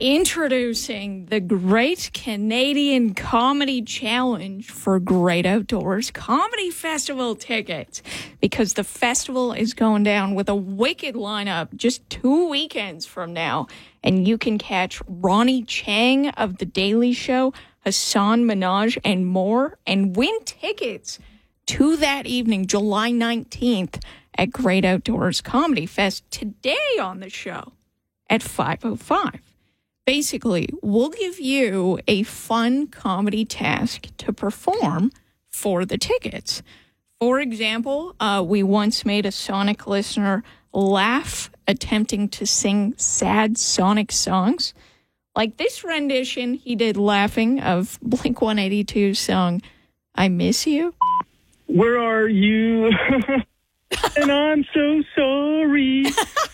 Introducing the Great Canadian Comedy Challenge for Great Outdoors Comedy Festival tickets, because the festival is going down with a wicked lineup just 2 weekends from now, and you can catch Ronnie Chang of The Daily Show, Hassan Minaj, and more, and win tickets to that evening, July 19th, at Great Outdoors Comedy Fest today on the show at 5:05. Basically, we'll give you a fun comedy task to perform for the tickets. For example, we once made a Sonic listener laugh attempting to sing sad Sonic songs. Like this rendition he did laughing of Blink-182's song, I Miss You. Where are you? And I'm so sorry.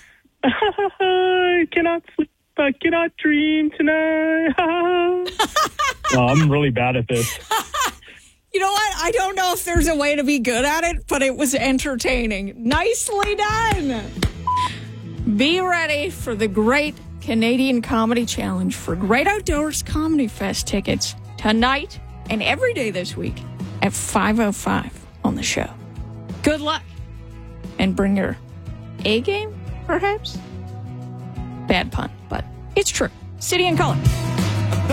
I cannot sleep. I cannot dream tonight. Oh, I'm really bad at this. You know what? I don't know if there's a way to be good at it, but it was entertaining. Nicely done. Be ready for the Great Canadian Comedy Challenge for Great Outdoors Comedy Fest tickets tonight and every day this week at 5:05 on the show. Good luck. And bring your A game, perhaps? Bad pun, but it's true. City and Color.